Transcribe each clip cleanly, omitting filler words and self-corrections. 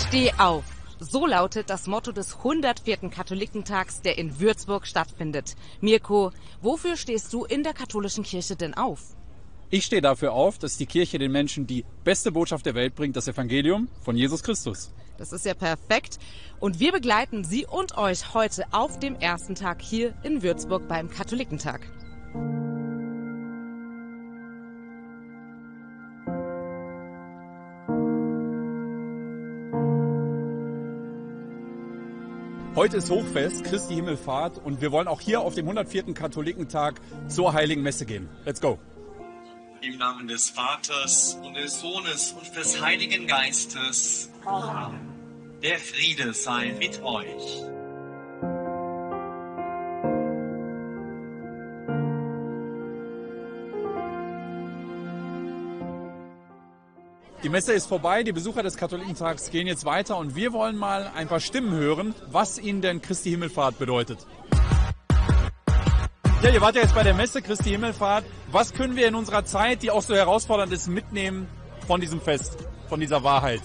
Steh auf! So lautet das Motto des 104. Katholikentags, der in Würzburg stattfindet. Mirko, wofür stehst du in der katholischen Kirche denn auf? Ich stehe dafür auf, dass die Kirche den Menschen die beste Botschaft der Welt bringt, das Evangelium von Jesus Christus. Das ist ja perfekt. Und wir begleiten Sie und euch heute auf dem ersten Tag hier in Würzburg beim Katholikentag. Heute ist Hochfest, Christi Himmelfahrt, und wir wollen auch hier auf dem 104. Katholikentag zur Heiligen Messe gehen. Let's go! Im Namen des Vaters und des Sohnes und des Heiligen Geistes. Amen. Der Friede sei mit euch. Die Messe ist vorbei, die Besucher des Katholikentags gehen jetzt weiter und wir wollen mal ein paar Stimmen hören, was ihnen denn Christi Himmelfahrt bedeutet. Ja, ihr wart ja jetzt bei der Messe Christi Himmelfahrt. Was können wir in unserer Zeit, die auch so herausfordernd ist, mitnehmen von diesem Fest, von dieser Wahrheit?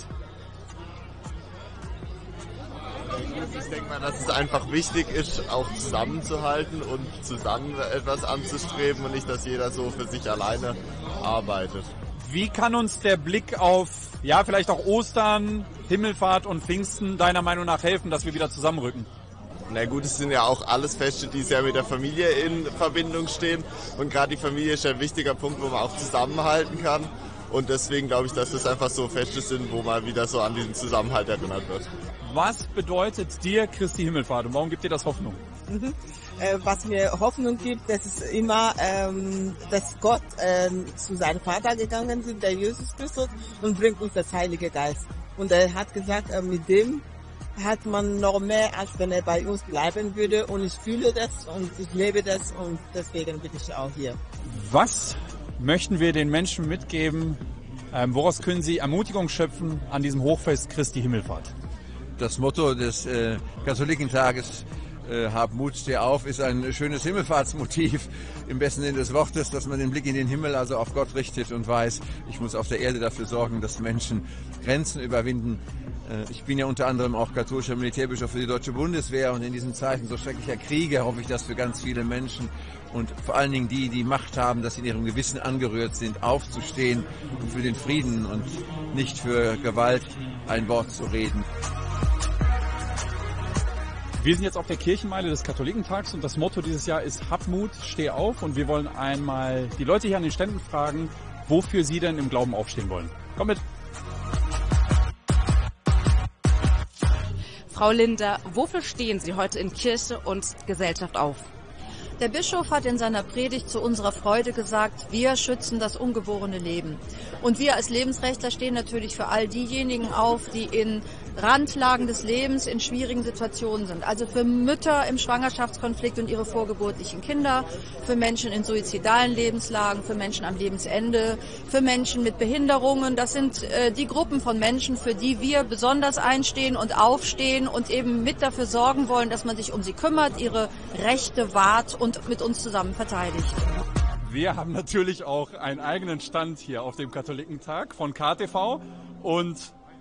Ich denke mal, dass es einfach wichtig ist, auch zusammenzuhalten und zusammen etwas anzustreben und nicht, dass jeder so für sich alleine arbeitet. Wie kann uns der Blick auf, ja, vielleicht auch Ostern, Himmelfahrt und Pfingsten deiner Meinung nach helfen, dass wir wieder zusammenrücken? Na gut, es sind ja auch alles Feste, die sehr mit der Familie in Verbindung stehen. Und gerade die Familie ist ein wichtiger Punkt, wo man auch zusammenhalten kann. Und deswegen glaube ich, dass das einfach so Feste sind, wo man wieder so an diesen Zusammenhalt erinnert wird. Was bedeutet dir Christi Himmelfahrt und warum gibt dir das Hoffnung? Was mir Hoffnung gibt, das ist immer, dass Gott zu seinem Vater gegangen ist, der Jesus Christus, und bringt uns das Heilige Geist. Und er hat gesagt, mit dem hat man noch mehr, als wenn er bei uns bleiben würde. Und ich fühle das und ich lebe das und deswegen bin ich auch hier. Was möchten wir den Menschen mitgeben? Woraus können sie Ermutigung schöpfen an diesem Hochfest Christi Himmelfahrt? Das Motto des Katholikentages, Hab Mut, steh auf, ist ein schönes Himmelfahrtsmotiv im besten Sinne des Wortes, dass man den Blick in den Himmel, also auf Gott richtet und weiß, ich muss auf der Erde dafür sorgen, dass Menschen Grenzen überwinden. Ich bin ja unter anderem auch katholischer Militärbischof für die Deutsche Bundeswehr und in diesen Zeiten so schrecklicher Kriege hoffe ich, dass für ganz viele Menschen und vor allen Dingen die, die Macht haben, dass sie in ihrem Gewissen angerührt sind, aufzustehen und für den Frieden und nicht für Gewalt ein Wort zu reden. Wir sind jetzt auf der Kirchenmeile des Katholikentags und das Motto dieses Jahr ist Hab Mut, steh auf, und wir wollen einmal die Leute hier an den Ständen fragen, wofür sie denn im Glauben aufstehen wollen. Komm mit! Frau Linder, wofür stehen Sie heute in Kirche und Gesellschaft auf? Der Bischof hat in seiner Predigt zu unserer Freude gesagt, wir schützen das ungeborene Leben. Und wir als Lebensrechtler stehen natürlich für all diejenigen auf, die in Randlagen des Lebens in schwierigen Situationen sind. Also für Mütter im Schwangerschaftskonflikt und ihre vorgeburtlichen Kinder, für Menschen in suizidalen Lebenslagen, für Menschen am Lebensende, für Menschen mit Behinderungen. Das sind die Gruppen von Menschen, für die wir besonders einstehen und aufstehen und eben mit dafür sorgen wollen, dass man sich um sie kümmert, ihre Rechte wahrt und mit uns zusammen verteidigt. Wir haben natürlich auch einen eigenen Stand hier auf dem Katholikentag von KTV, und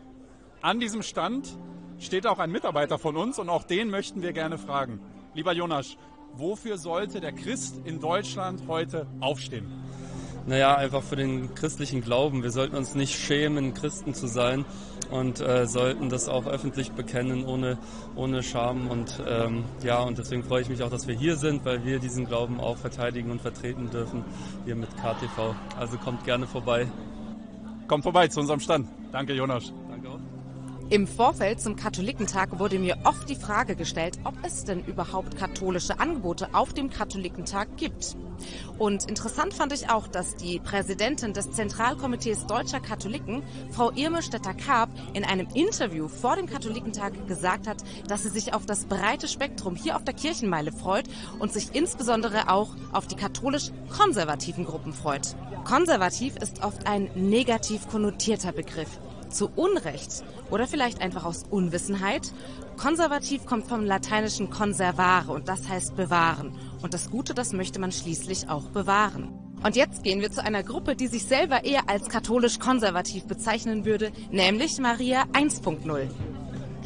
an diesem Stand steht auch ein Mitarbeiter von uns und auch den möchten wir gerne fragen. Lieber Jonas, wofür sollte der Christ in Deutschland heute aufstehen? Naja, einfach für den christlichen Glauben. Wir sollten uns nicht schämen, Christen zu sein, und sollten das auch öffentlich bekennen, ohne Scham. Und und deswegen freue ich mich auch, dass wir hier sind, weil wir diesen Glauben auch verteidigen und vertreten dürfen hier mit KTV. Also kommt gerne vorbei. Kommt vorbei zu unserem Stand. Danke, Jonas. Danke auch. Im Vorfeld zum Katholikentag wurde mir oft die Frage gestellt, ob es denn überhaupt katholische Angebote auf dem Katholikentag gibt. Und interessant fand ich auch, dass die Präsidentin des Zentralkomitees Deutscher Katholiken, Frau Irme Stetter-Karp, in einem Interview vor dem Katholikentag gesagt hat, dass sie sich auf das breite Spektrum hier auf der Kirchenmeile freut und sich insbesondere auch auf die katholisch-konservativen Gruppen freut. Konservativ ist oft ein negativ konnotierter Begriff. Zu Unrecht oder vielleicht einfach aus Unwissenheit. Konservativ kommt vom lateinischen conservare und das heißt bewahren. Und das Gute, das möchte man schließlich auch bewahren. Und jetzt gehen wir zu einer Gruppe, die sich selber eher als katholisch-konservativ bezeichnen würde, nämlich Maria 1.0.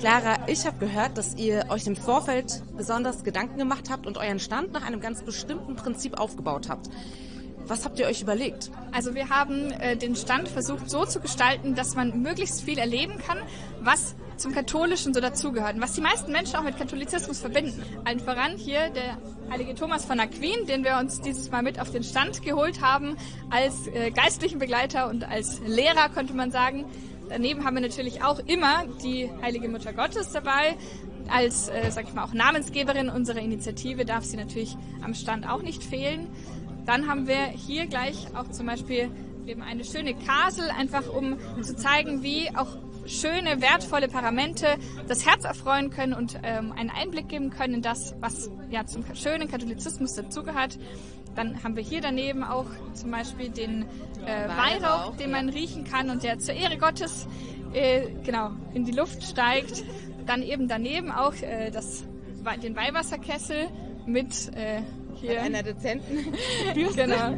Clara, ich habe gehört, dass ihr euch im Vorfeld besonders Gedanken gemacht habt und euren Stand nach einem ganz bestimmten Prinzip aufgebaut habt. Was habt ihr euch überlegt? Also wir haben den Stand versucht so zu gestalten, dass man möglichst viel erleben kann, was zum Katholischen so dazugehört und was die meisten Menschen auch mit Katholizismus verbinden. Allen voran hier der heilige Thomas von Aquin, den wir uns dieses Mal mit auf den Stand geholt haben, als geistlichen Begleiter und als Lehrer, könnte man sagen. Daneben haben wir natürlich auch immer die heilige Mutter Gottes dabei. Als, sag ich mal, auch Namensgeberin unserer Initiative darf sie natürlich am Stand auch nicht fehlen. Dann haben wir hier gleich auch zum Beispiel eben eine schöne Kasel, einfach um zu zeigen, wie auch schöne, wertvolle Paramente das Herz erfreuen können und einen Einblick geben können in das, was ja zum schönen Katholizismus dazugehört. Dann haben wir hier daneben auch zum Beispiel den Weihrauch, den man riechen kann und der zur Ehre Gottes genau in die Luft steigt. Dann eben daneben auch den Weihwasserkessel mit hier einer dezenten genau.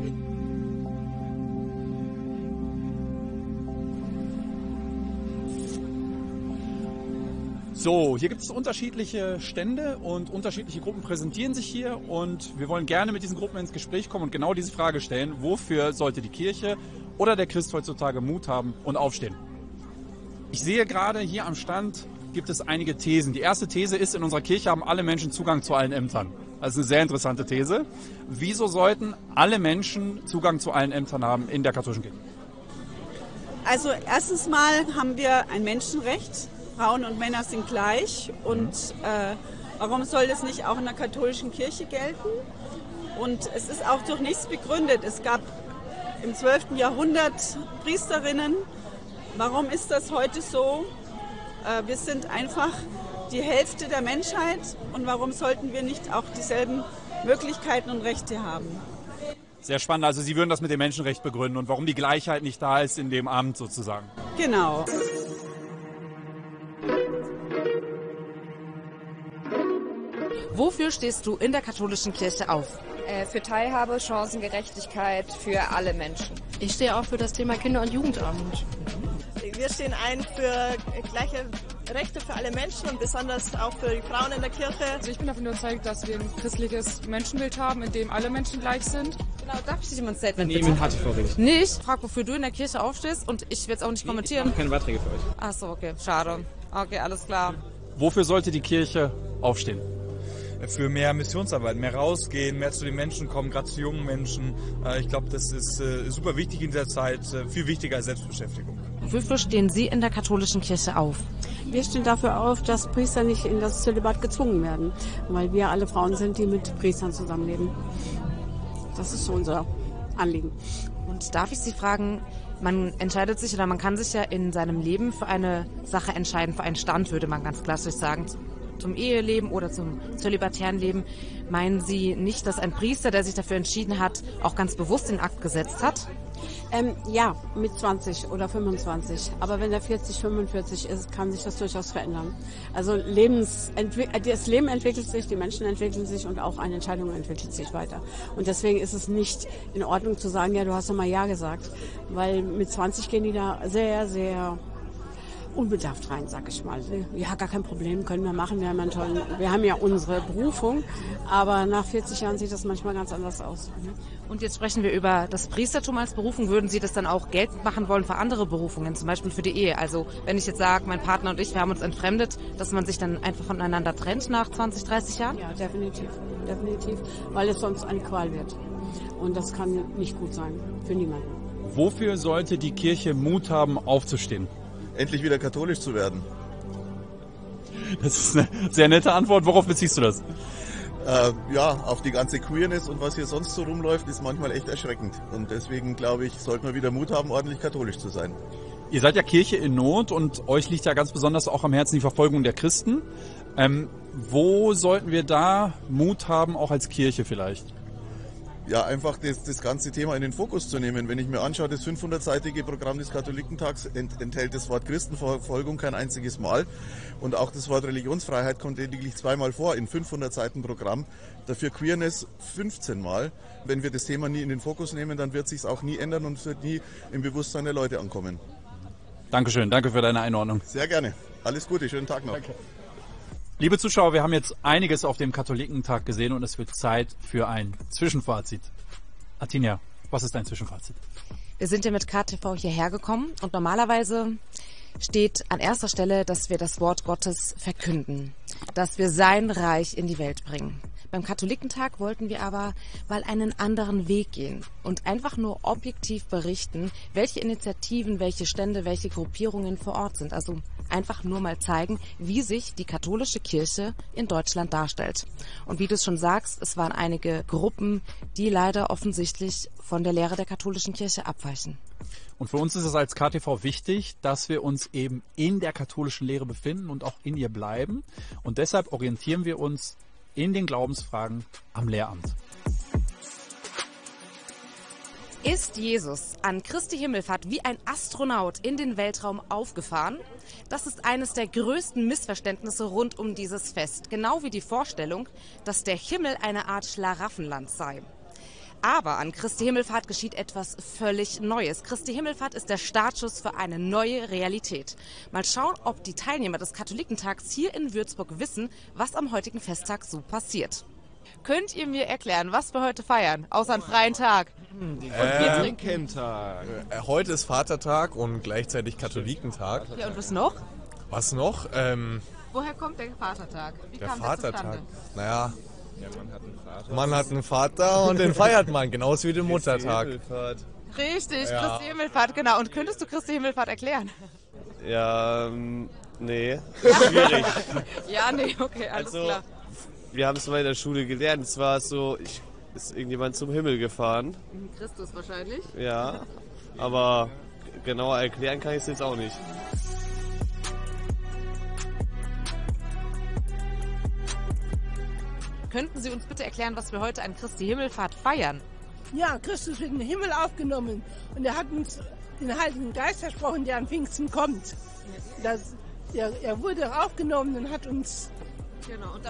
So, hier gibt es unterschiedliche Stände und unterschiedliche Gruppen präsentieren sich hier und wir wollen gerne mit diesen Gruppen ins Gespräch kommen und genau diese Frage stellen: Wofür sollte die Kirche oder der Christ heutzutage Mut haben und aufstehen? Ich sehe gerade hier am Stand gibt es einige Thesen. Die erste These ist, in unserer Kirche haben alle Menschen Zugang zu allen Ämtern. Also eine sehr interessante These. Wieso sollten alle Menschen Zugang zu allen Ämtern haben in der katholischen Kirche? Also erstens mal haben wir ein Menschenrecht. Frauen und Männer sind gleich. Und warum soll das nicht auch in der katholischen Kirche gelten? Und es ist auch durch nichts begründet. Es gab im 12. Jahrhundert Priesterinnen. Warum ist das heute so? Wir sind einfach die Hälfte der Menschheit und warum sollten wir nicht auch dieselben Möglichkeiten und Rechte haben? Sehr spannend. Also Sie würden das mit dem Menschenrecht begründen und warum die Gleichheit nicht da ist in dem Amt sozusagen. Genau. Wofür stehst du in der katholischen Kirche auf? Für Teilhabe, Chancengerechtigkeit für alle Menschen. Ich stehe auch für das Thema Kinder- und Jugendamt. Wir stehen ein für gleiche Rechte für alle Menschen und besonders auch für die Frauen in der Kirche. Also ich bin davon überzeugt, dass wir ein christliches Menschenbild haben, in dem alle Menschen gleich sind. Genau, darf ich dich mal ein Statement Nehmen hatte ich vorhin. Nicht? Frag, wofür du in der Kirche aufstehst und ich werde es auch nicht kommentieren. Ich mache keine Beiträge für euch. Ach so, okay, schade. Okay, alles klar. Wofür sollte die Kirche aufstehen? Für mehr Missionsarbeit, mehr rausgehen, mehr zu den Menschen kommen, gerade zu jungen Menschen. Ich glaube, das ist super wichtig in dieser Zeit, viel wichtiger als Selbstbeschäftigung. Wofür stehen Sie in der katholischen Kirche auf? Wir stehen dafür auf, dass Priester nicht in das Zölibat gezwungen werden, weil wir alle Frauen sind, die mit Priestern zusammenleben. Das ist so unser Anliegen. Und darf ich Sie fragen, man entscheidet sich oder man kann sich ja in seinem Leben für eine Sache entscheiden, für einen Stand, würde man ganz klassisch sagen, zum Eheleben oder zum zölibatären Leben. Meinen Sie nicht, dass ein Priester, der sich dafür entschieden hat, auch ganz bewusst den Akt gesetzt hat? Ja, mit 20 oder 25. Aber wenn er 40, 45 ist, kann sich das durchaus verändern. Also das Leben entwickelt sich, die Menschen entwickeln sich und auch eine Entscheidung entwickelt sich weiter. Und deswegen ist es nicht in Ordnung zu sagen, ja, du hast doch mal Ja gesagt. Weil mit 20 gehen die da sehr, sehr unbedarft rein, sag ich mal. Ja, gar kein Problem, können wir machen. Wir haben ja unsere Berufung, aber nach 40 Jahren sieht das manchmal ganz anders aus. Und jetzt sprechen wir über das Priestertum als Berufung. Würden Sie das dann auch geltend machen wollen für andere Berufungen, zum Beispiel für die Ehe? Also wenn ich jetzt sage, mein Partner und ich, wir haben uns entfremdet, dass man sich dann einfach voneinander trennt nach 20, 30 Jahren? Ja, definitiv, weil es sonst eine Qual wird. Und das kann nicht gut sein, für niemanden. Wofür sollte die Kirche Mut haben, aufzustehen? Endlich wieder katholisch zu werden. Das ist eine sehr nette Antwort. Worauf beziehst du das? Ja, auf die ganze Queerness und was hier sonst so rumläuft, ist manchmal echt erschreckend. Und deswegen, glaube ich, sollten wir wieder Mut haben, ordentlich katholisch zu sein. Ihr seid ja Kirche in Not und euch liegt ja ganz besonders auch am Herzen die Verfolgung der Christen. Wo sollten wir da Mut haben, auch als Kirche vielleicht? Ja, einfach das ganze Thema in den Fokus zu nehmen. Wenn ich mir anschaue, das 500-seitige Programm des Katholikentags enthält das Wort Christenverfolgung kein einziges Mal. Und auch das Wort Religionsfreiheit kommt lediglich 2-mal vor in 500 Seiten Programm. Dafür Queerness 15 Mal. Wenn wir das Thema nie in den Fokus nehmen, dann wird es sich auch nie ändern und es wird nie im Bewusstsein der Leute ankommen. Dankeschön, danke für deine Einordnung. Sehr gerne. Alles Gute, schönen Tag noch. Danke. Liebe Zuschauer, wir haben jetzt einiges auf dem Katholikentag gesehen und es wird Zeit für ein Zwischenfazit. Artinia, was ist dein Zwischenfazit? Wir sind ja mit KTV hierher gekommen und normalerweise steht an erster Stelle, dass wir das Wort Gottes verkünden, dass wir sein Reich in die Welt bringen. Beim Katholikentag wollten wir aber mal einen anderen Weg gehen und einfach nur objektiv berichten, welche Initiativen, welche Stände, welche Gruppierungen vor Ort sind. Also einfach nur mal zeigen, wie sich die katholische Kirche in Deutschland darstellt. Und wie du es schon sagst, es waren einige Gruppen, die leider offensichtlich von der Lehre der katholischen Kirche abweichen. Und für uns ist es als KTV wichtig, dass wir uns eben in der katholischen Lehre befinden und auch in ihr bleiben. Und deshalb orientieren wir uns in den Glaubensfragen am Lehramt. Ist Jesus an Christi Himmelfahrt wie ein Astronaut in den Weltraum aufgefahren? Das ist eines der größten Missverständnisse rund um dieses Fest. Genau wie die Vorstellung, dass der Himmel eine Art Schlaraffenland sei. Aber an Christi Himmelfahrt geschieht etwas völlig Neues. Christi Himmelfahrt ist der Startschuss für eine neue Realität. Mal schauen, ob die Teilnehmer des Katholikentags hier in Würzburg wissen, was am heutigen Festtag so passiert. Könnt ihr mir erklären, was wir heute feiern, außer einen freien Tag? Katholikentag. Heute ist Vatertag und gleichzeitig Katholikentag. Ja, und was noch? Was noch? Woher kommt der Vatertag? Wie Der kam der Vatertag. zustande? Naja, man hat einen Vater und den feiert man, genauso wie den Muttertag. Richtig, Ja. Christi Himmelfahrt, genau. Und könntest du Christi Himmelfahrt erklären? Ja, nee. Schwierig. Ja, nee, okay, alles klar. Wir haben es mal in der Schule gelernt. Es war so, ist irgendjemand zum Himmel gefahren. Christus wahrscheinlich. Ja, aber genauer erklären kann ich es jetzt auch nicht. Könnten Sie uns bitte erklären, was wir heute an Christi Himmelfahrt feiern? Ja, Christus wird in den Himmel aufgenommen und er hat uns den Heiligen Geist versprochen, der an Pfingsten kommt. Er wurde aufgenommen und hat uns Genau. Und